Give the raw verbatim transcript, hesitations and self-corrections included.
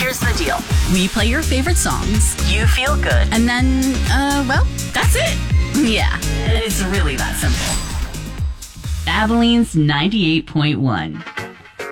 Here's the deal. We play your favorite songs. You feel good. And then, uh, well, that's it. Yeah, it's really that simple. Abilene's ninety-eight point one.